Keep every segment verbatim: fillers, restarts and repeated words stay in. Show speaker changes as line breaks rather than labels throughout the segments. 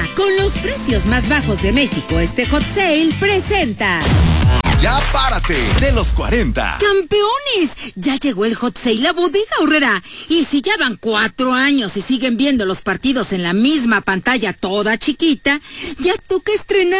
con los precios más bajos de México, este Hot Sale presenta...
Ya párate de los cuarenta.
¡Campeones! Ya llegó el Hot Sale a Bodega Aurrerá. Y si ya van cuatro años y siguen viendo los partidos en la misma pantalla toda chiquita, ya toca estrenar.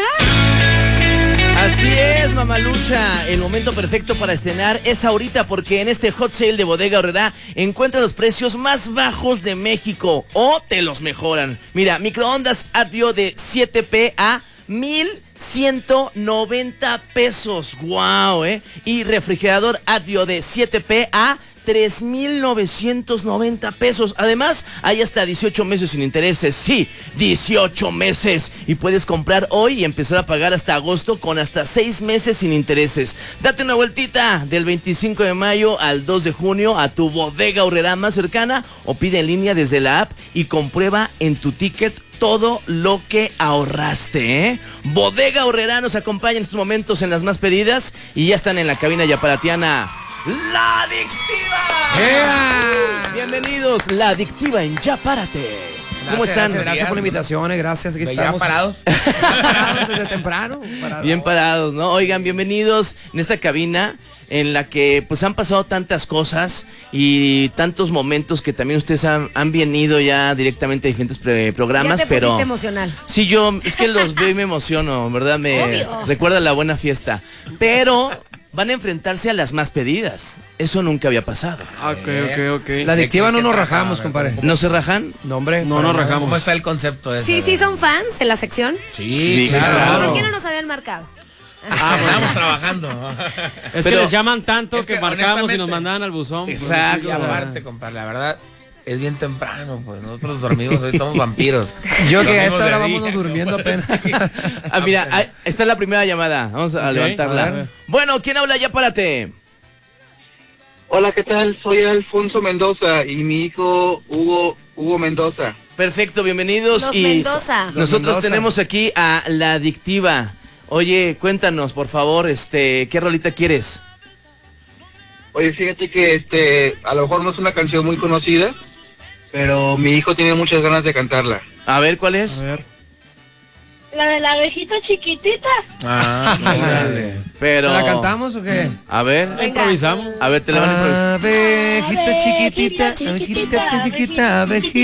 Así es, mamalucha, el momento perfecto para estrenar es ahorita, porque en este Hot Sale de Bodega Aurrerá encuentras los precios más bajos de México, o te los mejoran. Mira, microondas Advio de siete P a mil ciento noventa pesos, wow, eh. Y refrigerador Advio de siete P a tres mil novecientos noventa pesos. Además, hay hasta dieciocho meses sin intereses. Sí, dieciocho meses. Y puedes comprar hoy y empezar a pagar hasta agosto con hasta seis meses sin intereses. Date una vueltita del veinticinco de mayo al dos de junio a tu Bodega Aurrerá más cercana, o pide en línea desde la app y comprueba en tu ticket todo lo que ahorraste, ¿eh? Bodega Aurrerá nos acompaña en estos momentos en las más pedidas y ya están en la cabina yaparateana. ¡La Adictiva!
Yeah.
Bienvenidos, La Adictiva en Ya Párate. ¿Cómo
Gracias,
están?
Gracias, gracias por la invitación, gracias. Aquí estamos.
¿Ya parados?
parados desde temprano. Parados.
Bien parados, ¿no? Oigan, bienvenidos en esta cabina en la que pues han pasado tantas cosas y tantos momentos que también ustedes han, han venido ya directamente a diferentes pre programas,
ya te
pero
emocional.
Sí, yo es que los veo y me emociono, ¿verdad? Me
Obvio.
recuerda la buena fiesta. Pero van a enfrentarse a las más pedidas. Eso nunca había pasado.
Ok, ok, ok.
La Adictiva no nos rajamos, compadre.
¿No se rajan?
No, hombre.
No nos rajamos.
¿Cómo está el concepto ese?
Sí, sí, son fans de la sección.
Sí,
Sí,
claro.
claro.
¿Por qué no nos habían marcado?
Ah, estamos trabajando.
Es
Pero-
que les llaman tanto
Es
que,
que
marcamos y
honestamente-
nos mandaban al buzón.
Exacto.
Y aparte, compadre, la verdad, es bien temprano, pues nosotros dormimos, hoy somos vampiros.
Yo que a
Dormimos
esta hora
de
vámonos
día.
durmiendo apenas.
Ah, mira, ahí está la primera llamada. Vamos a
Ok,
levantarla.
a ver.
Bueno, ¿quién habla? Ya párate.
Hola, ¿qué tal? Soy Alfonso Mendoza y mi hijo Hugo Hugo Mendoza.
Perfecto, bienvenidos.
Los
y
Mendoza.
Nosotros
Los Mendoza.
tenemos aquí a La Adictiva. Oye, cuéntanos, por favor, este, ¿qué rolita quieres?
Oye, fíjate que este, a lo mejor no es una canción muy conocida, pero mi hijo tiene muchas ganas de cantarla.
A ver, ¿cuál es?
A ver.
La de la abejita chiquitita.
Ah, órale.
Pero...
¿La cantamos o qué?
A ver,
Venga.
Improvisamos.
a ver, te la van a improvisar.
Abejita chiquitita, abejita chiquita, abejita.